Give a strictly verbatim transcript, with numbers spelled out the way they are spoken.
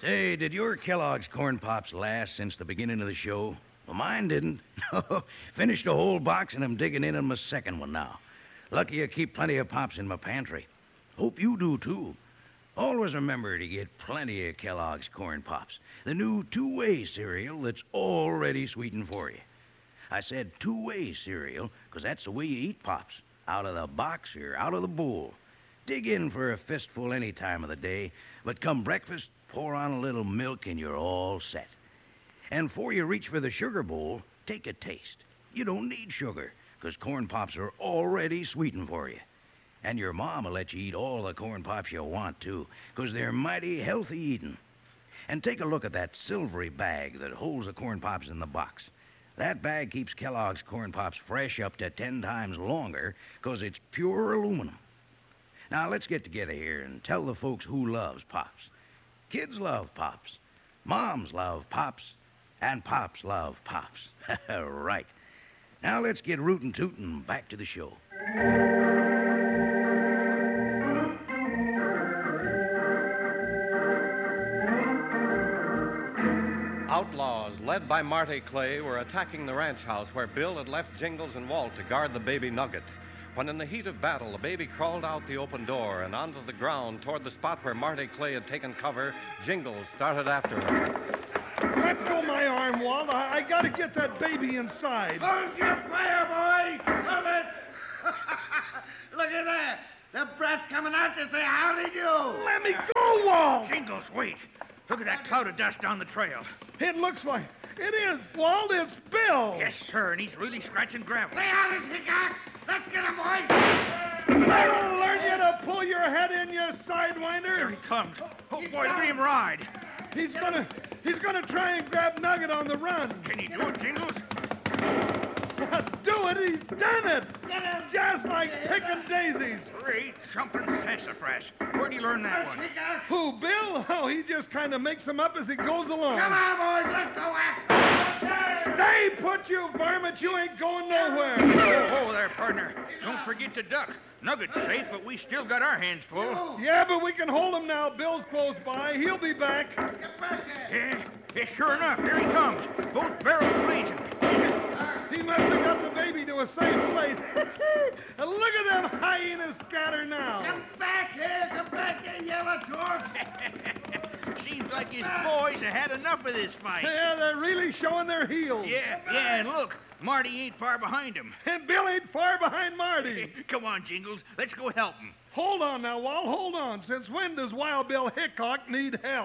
Say, did your Kellogg's Corn Pops last since the beginning of the show? Well, mine didn't. Finished a whole box, and I'm digging in on my second one now. Lucky I keep plenty of Pops in my pantry. Hope you do, too. Always remember to get plenty of Kellogg's Corn Pops, the new two-way cereal that's already sweetened for you. I said two-way cereal because that's the way you eat Pops, out of the box or out of the bowl. Dig in for a fistful any time of the day, but come breakfast, pour on a little milk and you're all set. And before you reach for the sugar bowl, take a taste. You don't need sugar, because Corn Pops are already sweetened for you. And your mom will let you eat all the Corn Pops you want, too, because they're mighty healthy eating. And take a look at that silvery bag that holds the Corn Pops in the box. That bag keeps Kellogg's Corn Pops fresh up to ten times longer, because it's pure aluminum. Now, let's get together here and tell the folks who loves Pops. Kids love Pops. Moms love Pops. And Pops love Pops. Right. Now let's get rootin' tootin' back to the show. Outlaws, led by Marty Clay, were attacking the ranch house where Bill had left Jingles and Walt to guard the baby Nugget. When in the heat of battle, the baby crawled out the open door and onto the ground toward the spot where Marty Clay had taken cover, Jingles started after him. Let go my arm, Walt. I, I gotta get that baby inside. Hold your fire, boy! Hold it! Look at that! The brat's coming out to say howdy do! Let me go, Walt! Jingles, wait. Look at that cloud of dust down the trail. It looks like... It is, Walt. It's Bill. Yes, sir, and he's really scratching gravel. Lay out his hickok! Let's get him, boy! I'll learn you to pull your head in, you sidewinder. There he comes. Oh, boy, look at him ride. He's gonna... He's gonna try and grab Nugget on the run. Can he do it, Jingles? Do it! He's done it! Just like picking daisies. Great jumping sassafras. Where'd he learn that one? Who, Bill? Oh, he just kind of makes them up as he goes along. Come on, boys, let's go after him! Stay put, you varmint! You ain't going nowhere. Oh, oh, there, partner. Don't forget to duck. Nugget's safe, but we still got our hands full. Yeah, but we can hold him now. Bill's close by. He'll be back. Get back here! Yeah, yeah, sure enough. Here he comes. Both barrels blazing. He must have got the baby to a safe place. And look at them hyenas scatter now. Come back here! Come back here, yellow torch! Seems like his boys have had enough of this fight. Yeah, they're really showing their heels. Yeah, yeah, and look, Marty ain't far behind him. And Bill ain't far behind Marty. Come on, Jingles. Let's go help him. Hold on now, Walt. Hold on. Since when does Wild Bill Hickok need help?